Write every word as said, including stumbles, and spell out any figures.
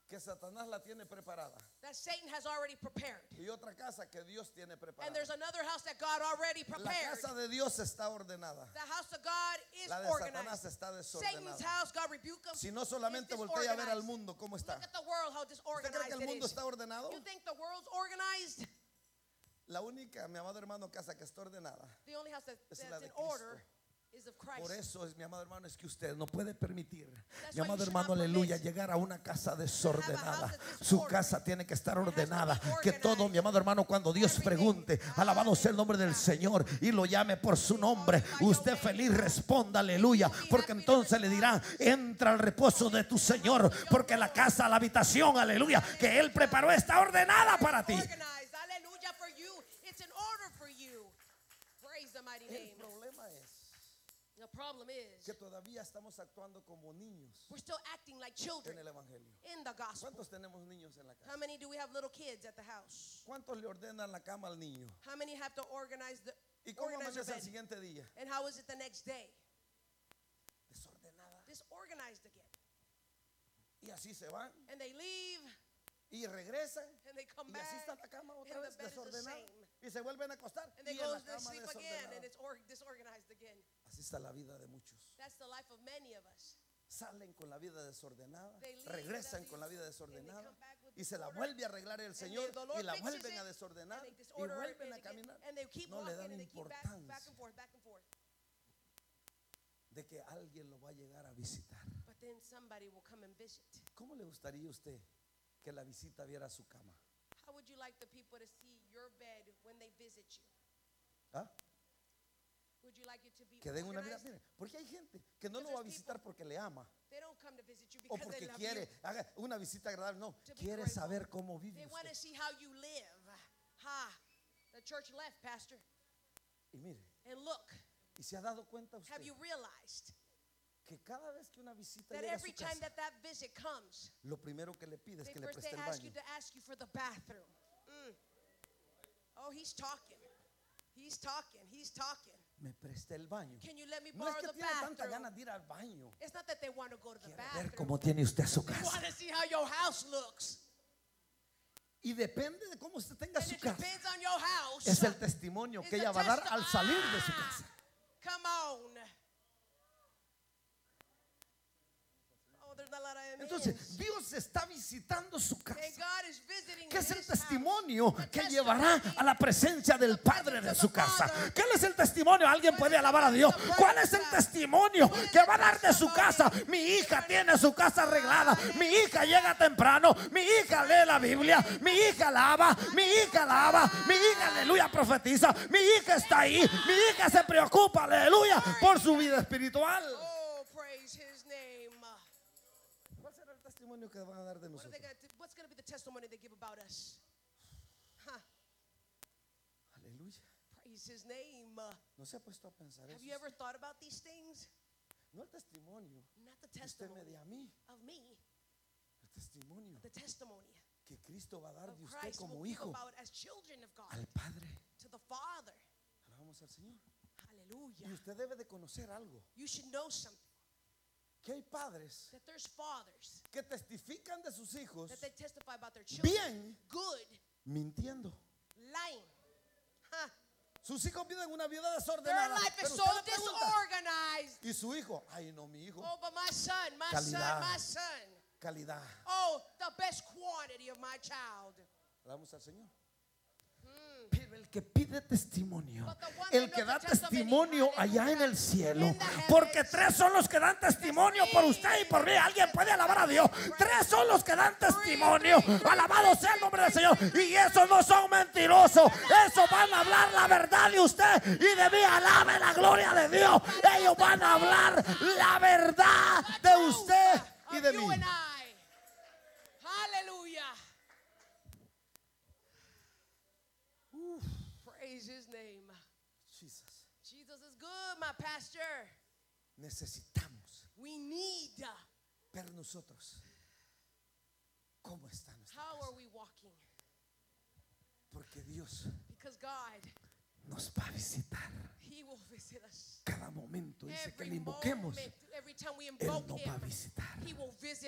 que Satanás la tiene preparada, that Satan has already prepared. y otra casa que Dios tiene And preparada. there's another house that God already La prepared. casa de Dios está ordenada, The house of God is la de organized. Satanás está Satan's desordenada. house, God rebuke him. Si no, solamente is voltea a ver al disorganized. mundo cómo está. Look at the world, how ¿Usted cree que disorganized el mundo it is. está ordenado? You think the world's organized? La única, mi amado hermano, casa que está ordenada The only house that, es that's la de in Cristo. order is of Christ. Por eso es, mi amado hermano, es que usted no puede permitir, That's mi why amado you should hermano, not aleluya, permit llegar a una casa have a desordenada. house that's Su disordered. casa tiene que estar It has to be ordenada. Que todo, organized. mi amado hermano, cuando Dios Everything. pregunte, alabado sea el nombre del Señor, y lo llame por su nombre, usted feliz responda, aleluya, porque entonces le dirán: entra al reposo de tu Señor, porque la casa, la habitación, aleluya, que Él preparó está ordenada para ti. Organized. Hallelujah for you. It's in order for you. Praise the mighty El name. problema es The problem is que todavía estamos actuando como niños we're still acting like children en el evangelio. in the gospel. ¿Cuántos tenemos niños en la casa? How many do we have little kids at the house? ¿Cuántos le ordenan la cama al niño? How many have to organize the ¿Y cómo organize their amanece el bed? siguiente día? And how is it the next day? Desordenada. Disorganized again. Y así se van And they leave y regresan and they come y back. así está la cama otra and vez the bed is the desordenada. same. Y se vuelven a acostar And they y en go la to cama sleep again desordenada. and it's or- disorganized again. Así está la vida de muchos. That's the life of many of us. Salen con la vida desordenada, They leave regresan that con la vida and they desordenada come back with y se la disorder. vuelve a arreglar el Señor the Lord y la fixes vuelven it, a desordenar And they y disorder it, vuelven and a they, keep, caminar. and they keep No le walking dan and they keep back, importancia back and forth, back and forth. de que alguien lo va a llegar a visitar. But then somebody will come and visit. ¿Cómo le gustaría a usted que la visita viera su cama? How would you like the people to see your bed when they visit you? ¿Ah? Would you like it to be Que den una vida. organized? Mire, porque hay gente que no lo va a visitar porque le ama They don't come to visit you o because they porque love quiere you. haga una visita agradable. No, To be quiere grateful. saber cómo vive They want to usted. see how you live. Ha! The church left, Pastor. Y mire, And look, y se ha dado cuenta usted have you realized que cada vez que una visita that llega a every su time casa, that that visit comes, lo primero que le pide es they que le first they preste el ask you baño. to ask you for the bathroom. Mm. Oh, he's talking. He's talking. He's talking. Me preste el baño. Can you let me No es borrow que the tiene tanta bathroom? ganas de ir al baño. It's not that they want to go to the Quiere ver bathroom. cómo tiene usted su They casa. want to see how your house looks. Y depende de cómo usted tenga And su it casa. depends on your house. Es el testimonio It's que the ella va a dar testi- al salir de su casa. Come on. Oh, there's not a lot of amens. Entonces, Dios está visitando su casa. And God is visiting ¿Qué es el his house. testimonio The que testimony llevará a la presencia del Padre de su casa? ¿Qué es el testimonio? Alguien puede alabar a Dios. ¿Cuál es el testimonio que va a dar de su casa? Mi hija tiene su casa arreglada. Mi hija llega temprano. Mi hija lee la Biblia. Mi hija lava. Mi hija lava. Mi hija, aleluya, profetiza. Mi hija está ahí. Mi hija se preocupa, aleluya, por su vida espiritual. Oh, praise his name. ¿Cuál será el testimonio que van a dar de What are they nosotros? gonna do- what's going to be the testimony they give about us? Huh. Aleluya. Praise his name. ¿No se ha puesto a pensar Have eso? you ever thought about these things? No el testimonio Not the que usted me testimony dé a mí. of me, El testimonio the testimony que Cristo va a dar of de usted Christ como will give hijo about as children of God al Padre. to the Father. Alabamos al Señor. Y Hallelujah. usted debe de conocer algo. You should know something, Que hay padres that there's fathers que testifican de sus hijos that they testify about their children bien good, mintiendo. lying. Huh. Sus hijos viven una vida Their desordenada. life is Pero so usted le pregunta, disorganized. y su hijo, ay no, mi hijo, Oh, but my son, my Calidad. son, my son. calidad. Oh, the best quantity of my child. Alabamos al Señor. Pero el que pide testimonio, But the one el that que da knows the testimony, testimonio allá en el cielo, in the heavens. porque tres son los que dan testimonio por usted y por mí. Alguien puede alabar a Dios. Tres son los que dan testimonio. Alabado sea el nombre del Señor. Y esos no son mentirosos. Esos van a hablar la verdad de usted y de mí. Alabe la gloria de Dios. Ellos van a hablar la verdad de usted y Of de you mí. and I. Hallelujah. Praise his name. Jesus. Jesus is good, my pastor. Necesitamos We need. ver nosotros cómo está nuestra How casa. are we walking? Porque Dios Because God, nos va a visitar he will visit us. cada momento. Dice que Every le invoquemos. moment, every time we Él invoke nos va a him, visitar. he will visit